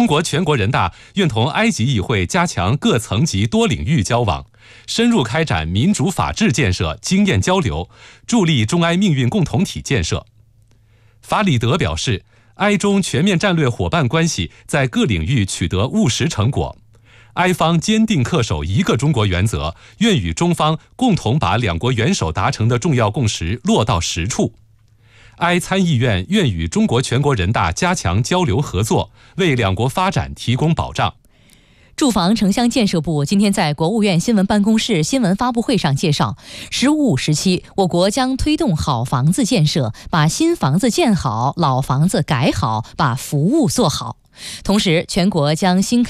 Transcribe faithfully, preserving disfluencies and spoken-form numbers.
国全国人大愿同埃及议会加强各层级多领域交往，深入开展民主法治建设经验交流，助力中埃命运共同体建设。法里德表示，埃中全面战略伙伴关系在各领域取得务实成果，埃方坚定恪守一个中国原则，愿与中方共同把两国元首达成的重要共识落到实处。埃参议院愿与中国全国人大加强交流合作，为两国发展提供保障。 住房城乡建设部今天在国务院新闻办公室新闻发布会上介绍，十五五时期，我国将推动好房子建设，把新房子建好，老房子改好，把服务做好。同时，全国将新